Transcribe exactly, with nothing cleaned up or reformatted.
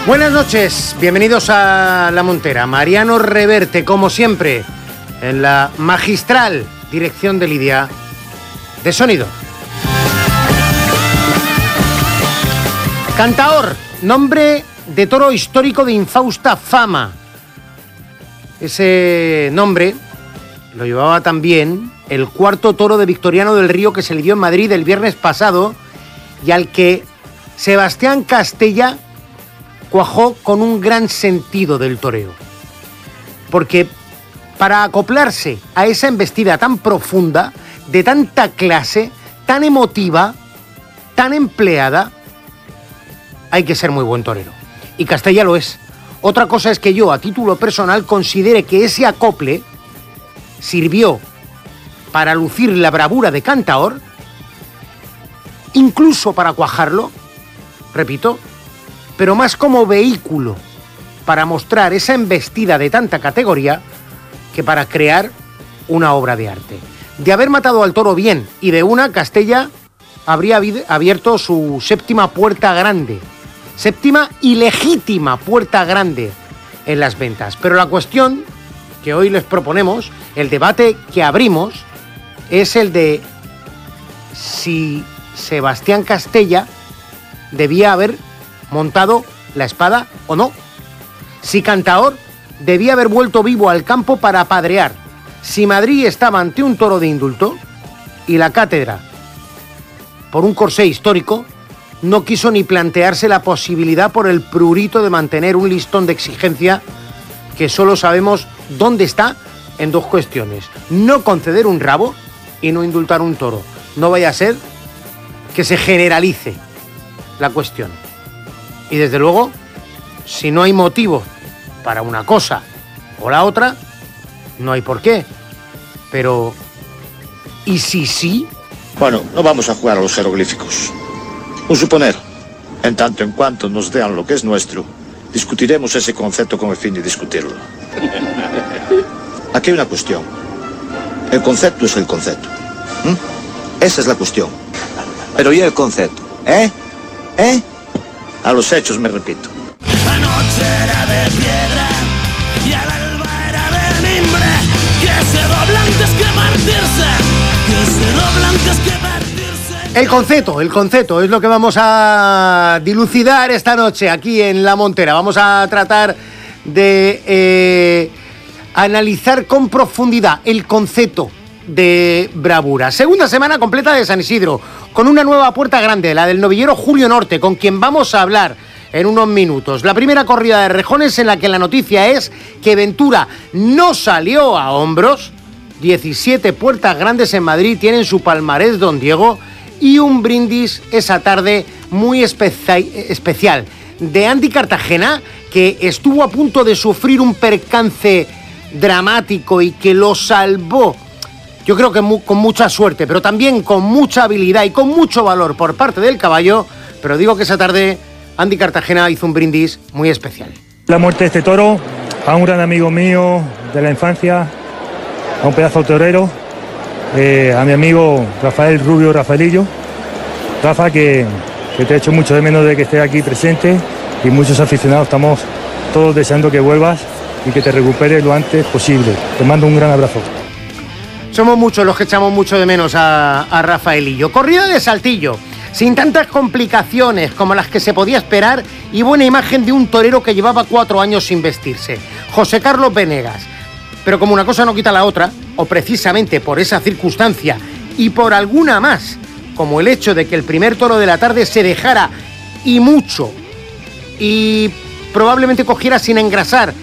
Buenas noches, bienvenidos a La Montera. Mariano Reverte, como siempre, en la magistral dirección de Lidia de sonido. Cantaor, nombre de toro histórico de infausta fama. Ese nombre lo llevaba también el cuarto toro de Victoriano del Río que se lidió en Madrid el viernes pasado y al que Sebastián Castella cuajó con un gran sentido del toreo. Porque para acoplarse a esa embestida tan profunda, de tanta clase, tan emotiva, tan empleada, hay que ser muy buen torero. Y Castella lo es. Otra cosa es que yo, a título personal, considere que ese acople sirvió para lucir la bravura de Cantaor, incluso para cuajarlo, repito, pero más como vehículo para mostrar esa embestida de tanta categoría que para crear una obra de arte. De haber matado al toro bien y de una, Castella habría abierto su séptima puerta grande, séptima y legítima puerta grande en las ventas. Pero la cuestión que hoy les proponemos, el debate que abrimos, es el de si Sebastián Castella debía haber montado la espada o no. Si Cantaor debía haber vuelto vivo al campo para apedrear. Si Madrid estaba ante un toro de indulto y la cátedra, por un corsé histórico, no quiso ni plantearse la posibilidad por el prurito de mantener un listón de exigencia que solo sabemos dónde está en dos cuestiones: no conceder un rabo y no indultar un toro. No vaya a ser que se generalice la cuestión. Y desde luego, si no hay motivo para una cosa o la otra, no hay por qué. Pero, ¿y si sí? Bueno, no vamos a jugar a los jeroglíficos. Un suponer, en tanto en cuanto nos den lo que es nuestro, discutiremos ese concepto con el fin de discutirlo. Aquí hay una cuestión. El concepto es el concepto. ¿Mm? Esa es la cuestión. Pero ¿y el concepto? ¿Eh? ¿Eh? A los hechos me repito. Anoche era de piedra y al alba era de mimbre, que se dobla antes que partirse, que se dobla antes que partirse. El concepto, el concepto es lo que vamos a dilucidar esta noche aquí en La Montera. Vamos a tratar de eh, analizar con profundidad el concepto de bravura. Segunda semana completa de San Isidro, con una nueva puerta grande, la del novillero Julio Norte, con quien vamos a hablar en unos minutos. La primera corrida de rejones en la que la noticia es que Ventura no salió a hombros. diecisiete puertas grandes en Madrid tienen su palmarés don Diego, y un brindis esa tarde muy especia- especial de Andy Cartagena, que estuvo a punto de sufrir un percance dramático y que lo salvó, yo creo que mu- con mucha suerte, pero también con mucha habilidad y con mucho valor por parte del caballo. Pero digo que esa tarde Andy Cartagena hizo un brindis muy especial. La muerte de este toro, a un gran amigo mío de la infancia, a un pedazo torero, eh, a mi amigo Rafael Rubio Rafaelillo. Rafa, que, que te echo mucho de menos de que estés aquí presente, y muchos aficionados estamos todos deseando que vuelvas y que te recuperes lo antes posible. Te mando un gran abrazo. Somos muchos los que echamos mucho de menos a, a Rafaelillo. Corrida de Saltillo, sin tantas complicaciones como las que se podía esperar, y buena imagen de un torero que llevaba cuatro años sin vestirse, José Carlos Venegas. Pero como una cosa no quita la otra, o precisamente por esa circunstancia y por alguna más, como el hecho de que el primer toro de la tarde se dejara y mucho, y probablemente cogiera sin engrasar